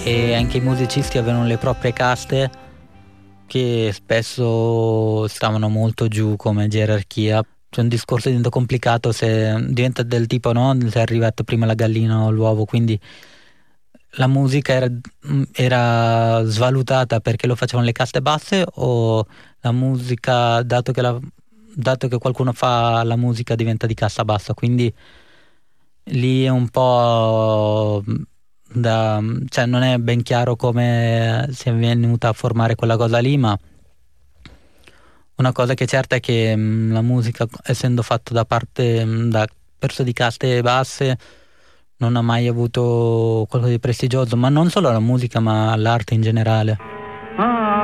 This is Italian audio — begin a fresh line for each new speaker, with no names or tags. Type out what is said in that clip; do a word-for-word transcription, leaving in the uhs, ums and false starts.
e anche i musicisti avevano le proprie caste che spesso stavano molto giù come gerarchia. C'è un discorso diventa complicato se diventa del tipo, no, se è arrivato prima la gallina o l'uovo, quindi la musica era, era svalutata perché lo facevano le caste basse, o la musica, dato che, la, dato che qualcuno fa la musica, diventa di cassa bassa, quindi lì è un po' da, cioè non è ben chiaro come si è venuta a formare quella cosa lì, ma una cosa che è certa è che mh, la musica, essendo fatta da parte mh, da persone di caste basse, non ha mai avuto qualcosa di prestigioso, ma non solo la musica, ma l'arte in generale.